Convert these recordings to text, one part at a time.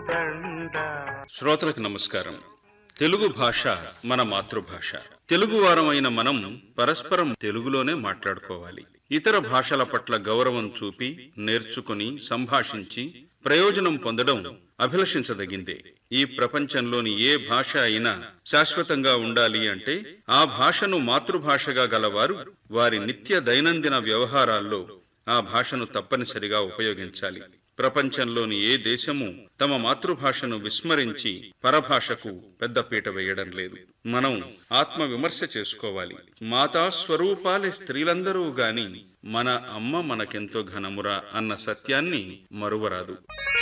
శ్రోతలకు నమస్కారం. తెలుగు భాష మన మాతృభాష. తెలుగువారమైన మనం పరస్పరం తెలుగులోనే మాట్లాడుకోవాలి. ఇతర భాషల పట్ల గౌరవం చూపి నేర్చుకుని సంభాషించి ప్రయోజనం పొందడం అభిలషించదగిందే. ఈ ప్రపంచంలోని ఏ భాష అయినా శాశ్వతంగా ఉండాలి అంటే ఆ భాషను మాతృభాషగా గలవారు వారి నిత్య దైనందిన వ్యవహారాల్లో ఆ భాషను తప్పనిసరిగా ఉపయోగించాలి. ప్రపంచంలోని ఏ దేశము తమ మాతృభాషను విస్మరించి పరభాషకు పెద్దపీట వేయడం లేదు. మనం ఆత్మవిమర్శ చేసుకోవాలి. మాతా స్వరూపాలే స్త్రీలందరూ గాని మన అమ్మ మనకెంతో ఘనమురా అన్న సత్యాన్ని మరువరాదు.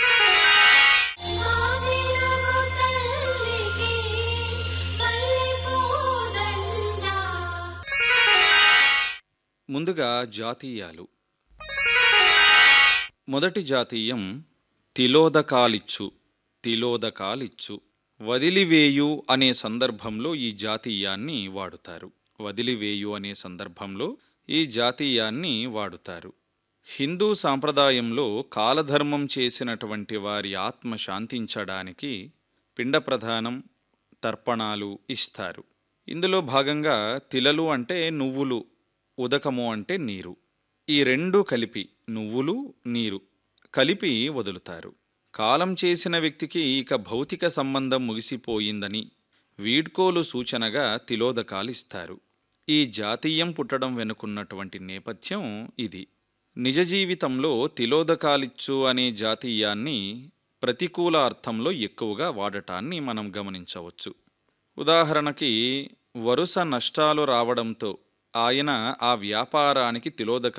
ముందుగా జాతీయాలు. మొదటి జాతీయం తిలోదకాలిచ్చు. తిలోదకాలిచ్చు వదిలివేయు అనే సందర్భంలో ఈ జాతీయాన్ని వాడుతారు. వదిలివేయు అనే సందర్భంలో ఈ జాతీయాన్ని వాడుతారు. హిందూ సాంప్రదాయంలో కాలధర్మం చేసినటువంటి వారి ఆత్మ శాంతించడానికి పిండ ప్రధానం, తర్పణాలు ఇస్తారు. ఇందులో భాగంగా తిలలు అంటే నువ్వులు, ఉదకము అంటే నీరు. ఈ రెండు కలిపి, నువ్వులు నీరు కలిపి వదులుతారు. కాలం చేసిన వ్యక్తికి ఇక భౌతిక సంబంధం ముగిసిపోయిందని వీడ్కోలు సూచనగా తిలోదకాలిస్తారు. ఈ జాతీయం పుట్టడం వెనుకున్నటువంటి నేపథ్యం ఇది. నిజ జీవితంలో తిలోదకాలిచ్చు అనే జాతీయాన్ని ప్రతికూల అర్థంలో ఎక్కువగా వాడటాన్ని మనం గమనించవచ్చు. ఉదాహరణకి, వరుస నష్టాలు రావడంతో ఆయన ఆ వ్యాపారానికి తిలోదక